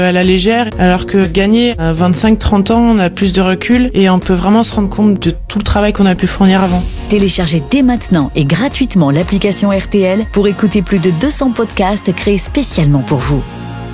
à la légère, alors que gagner à 25-30 ans, on a plus de recul et on peut vraiment se rendre compte de tout le travail qu'on a pu fournir avant. Téléchargez dès maintenant et gratuitement l'application RTL pour écouter plus de 200 podcasts créés spécialement pour vous.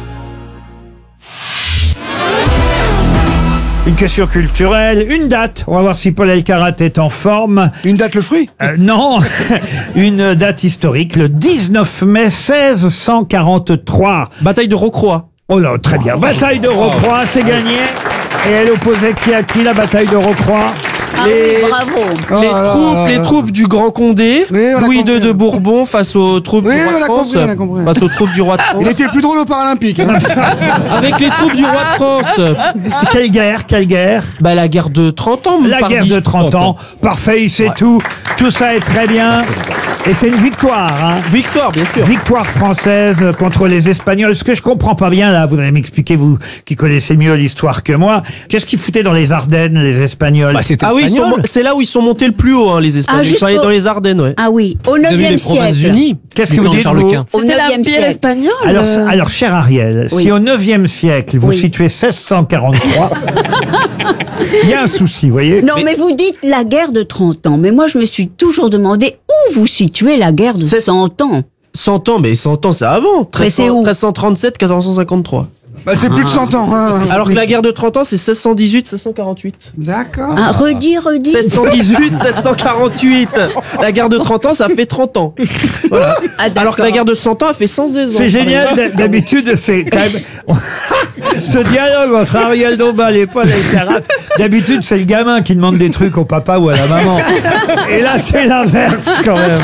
Une question culturelle, une date. On va voir si Paul Elkarat est en forme. Une date le fruit Non, une date historique, le 19 mai 1643. Bataille de Rocroi. Oh là, très bien. Bataille de Rocroi, c'est gagné. Et elle opposait qui à qui, la bataille de Rocroi? Bravo. Les troupes du Grand Condé, Oui, on a Louis compris. II de Bourbon face aux troupes Oui, du roi on de a France. compris, on a compris. Face aux troupes du roi de France. Il était le plus drôle aux Paralympiques. Hein. Avec les troupes du roi de France. C'était quelle guerre? Bah, la guerre de 30 ans. La guerre de 30 ans. Parfait, il sait tout. Tout ça est très bien. Et c'est une victoire, hein. Victoire, bien sûr. Victoire française contre les Espagnols. Ce que je comprends pas bien, là, vous allez m'expliquer, vous qui connaissez mieux l'histoire que moi. Qu'est-ce qu'ils foutaient dans les Ardennes, les Espagnols? Ah oui, c'est là où ils sont montés le plus haut, hein, les Espagnols. Ils sont allés dans les Ardennes, ouais. Ah oui, au 9e siècle. Qu'est-ce que vous dites, vous? Au 9e siècle. espagnol. Alors, cher Ariel, si au 9e siècle, vous situez 1643, il y a un souci, vous voyez? Non, mais vous dites la guerre de 30 ans. Mais moi, je me suis toujours demandé où vous situez la guerre de 100 ans. 100 ans, mais 100 ans, c'est avant. Mais c'est où 1337, 1453. Bah, c'est plus de 100 ans. Hein. Alors que la guerre de 30 ans, c'est 1618, 1648. D'accord. Ah, redis. 1618, 1648. La guerre de 30 ans, ça fait 30 ans. Voilà. Ah, d'accord. Alors que la guerre de 100 ans, elle fait 116 ans. C'est génial, d'habitude, c'est quand même... Ce dialogue entre Ariel Dombal et Paul Elkarat, d'habitude, c'est le gamin qui demande des trucs au papa ou à la maman. Et là, c'est l'inverse, quand même.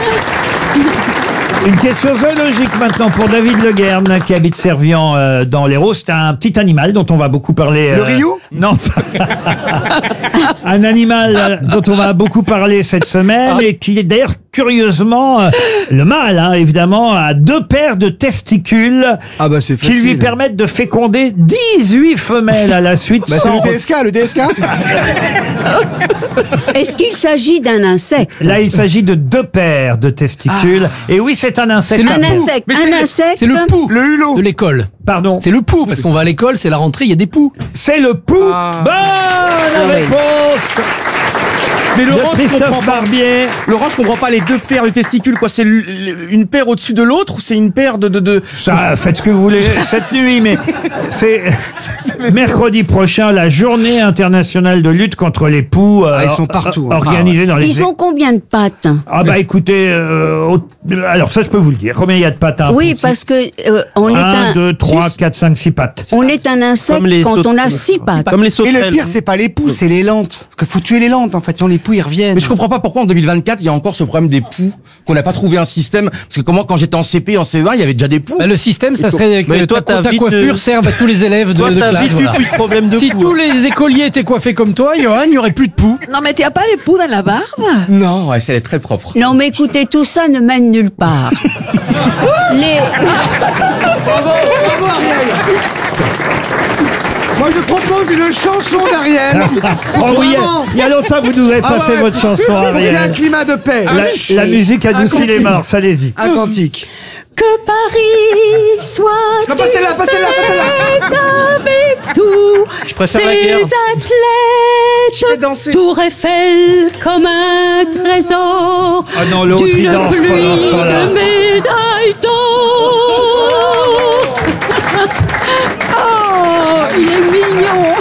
Une question zoologique maintenant pour David Le Guern qui habite Servian dans l'Hérault. C'est un petit animal dont on va beaucoup parler. Le Rio ? Non. Un animal dont on va beaucoup parler cette semaine et qui est d'ailleurs curieusement le mâle, hein, évidemment, a 2 paires de testicules Ah bah c'est qui facile. lui permettent de féconder 18 femelles à la suite. Bah c'est sans- le DSK. Est-ce qu'il s'agit d'un insecte? Là, il s'agit de 2 paires de testicules. Et oui, c'est un insecte. Un insecte. Un insecte. C'est le pou Le hulot. de l'école. Pardon. C'est le pou, parce qu'on va à l'école, c'est la rentrée, il y a des poux. C'est le pou. Bonne réponse Mais de Laurent, Christophe Barbier. je comprends pas les 2 paires de testicules, quoi. C'est une paire au-dessus de l'autre ou c'est une paire de... Ça, faites ce que vous voulez cette nuit, mais c'est mercredi prochain, la journée internationale de lutte contre les poux. Ils sont partout, hein. Organisée dans les... Ils ont combien de pattes? Ah bah écoutez, alors ça je peux vous le dire. Combien il y a de pattes à un Oui, pou? parce que on est 1, un 2, 3, 4, 5, 6 pattes. on est un insecte Comme les quand on a sauterelles. 6 pattes. Comme les Et sauterelles. le pire, c'est pas les poux, c'est les lentes. Parce qu'il faut tuer les lentes, en fait. Sinon, les poux, ils reviennent. Mais je comprends pas pourquoi en 2024 il y a encore ce problème des poux, qu'on n'a pas trouvé un système. Parce que quand j'étais en CP, en CE1, il y avait déjà des poux. Bah, le système, ça serait Mais que toi, ta t'as vite, coiffure serve à tous les élèves Toi, de t'as classe. vite eu Voilà. plus de problème de Si poux. tous les écoliers étaient coiffés comme toi, Johan, il n'y aurait plus de poux. Non, mais t'as pas des poux dans la barbe? Non, ouais, elle est très propre. Non, mais écoutez, tout ça ne mène nulle part. Bravo, Ariel. Moi, je propose une chanson d'Ariel. Oh oui, Vraiment. il y a longtemps que vous nous avez pas Ah fait ouais, votre chanson, Il y a un Ariel. climat de paix. La musique adoucit les cantique. morses, allez-y. Un cantique. Que Paris soit Non, pas celle-là, pas celle-là. avec tout. Je préfère la Ces guerre. athlètes, Tour Eiffel comme un trésor. Ah non, l'autre, il d'une danse pendant ce pluie temps-là. de médailles d'or. Oh, il est mignon.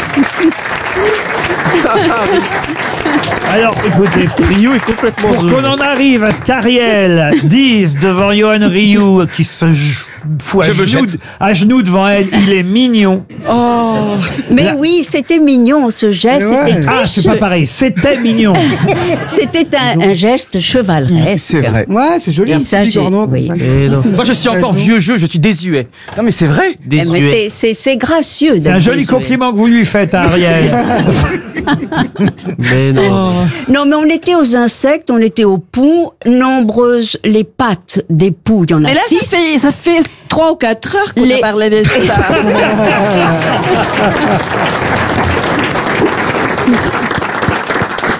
Alors, écoutez, Rio est complètement pour qu'on en arrive à ce qu'Ariel dise devant Johan Rioux, qui se fout à genoux devant elle, il est mignon. Mais oui, c'était mignon ce geste. Mais ouais. C'était très Ah, c'est pas pareil, c'était mignon. C'était un geste chevaleresque. C'est vrai. Ouais, c'est joli. Et ça, petit j'ai- cordon, comme oui. ça. Moi je suis encore vieux jeu, je suis désuet. Non mais c'est vrai. Mais c'est gracieux. C'est un d'être joli désuet. compliment que vous lui faites à Ariel. Mais non. Non, mais on était aux insectes, on était aux poux. Nombreuses les pattes des poux, il y en a Mais là, 6. ça fait 3 ou 4 heures qu'on Les- a parlé de ça.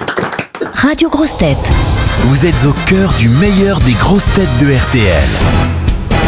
Radio Grosses Têtes. Vous êtes au cœur du meilleur des grosses têtes de RTL.